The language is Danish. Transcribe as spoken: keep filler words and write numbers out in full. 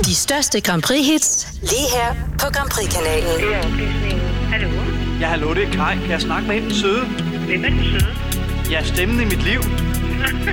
De største Grand Prix-hits, lige her på Grand Prix-kanalen. Det er oplæsningen. Hallo? Ja, hallo, det er Kaj. Kan jeg snakke med hende søde? Hvem er den søde? Ja, stemmen i mit liv.